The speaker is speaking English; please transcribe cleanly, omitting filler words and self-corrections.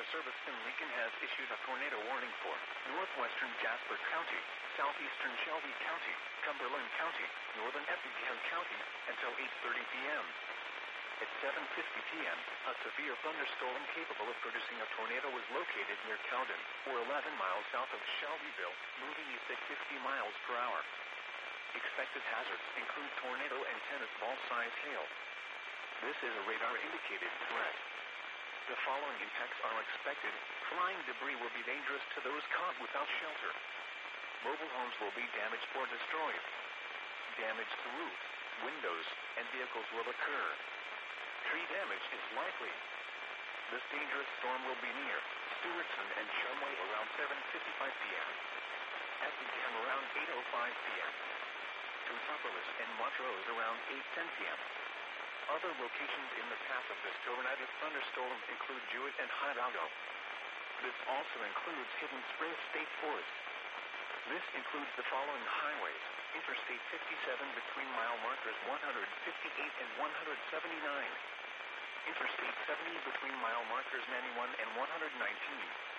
Service in Lincoln has issued a tornado warning for northwestern Jasper County, southeastern Shelby County, Cumberland County, northern Effingham County, until 8:30 p.m. At 7:50 p.m., a severe thunderstorm capable of producing a tornado was located near Cowden, or 11 miles south of Shelbyville, moving east at 50 miles per hour. Expected hazards include tornado and tennis ball-sized hail. This is a radar-indicated threat. The following impacts are expected. Flying debris will be dangerous to those caught without shelter. Mobile homes will be damaged or destroyed. Damage to roofs, windows, and vehicles will occur. Tree damage is likely. This dangerous storm will be near Stewartson and Shumway around 7:55 p.m. Effingham around 8:05 p.m. Teutopolis and Montrose around 8:10 p.m. Other locations in the path of this tornadic thunderstorm include Jewett and Hidalgo. This also includes Hidden Springs State Forest. This includes the following highways: Interstate 57 between mile markers 158 and 179. Interstate 70 between mile markers 91 and 119.